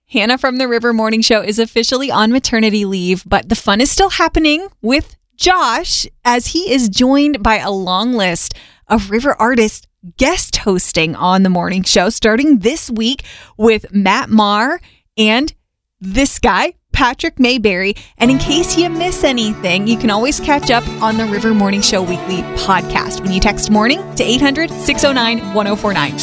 Hannah from the River Morning Show is officially on maternity leave, but the fun is still happening with Josh as he is joined by a long list of River artists guest hosting on the morning show, starting this week with Matt Maher and this guy, Patrick Mayberry. And in case you miss anything, you can always catch up on the River Morning Show weekly podcast when you text morning to 800-609-1049.